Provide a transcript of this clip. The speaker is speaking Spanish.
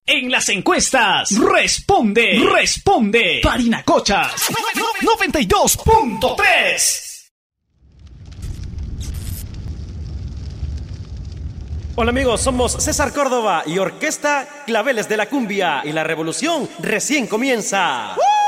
En las encuestas, responde Parinacochas 92.3. Hola amigos, somos César Córdoba y Orquesta Claveles de la Cumbia y la revolución recién comienza.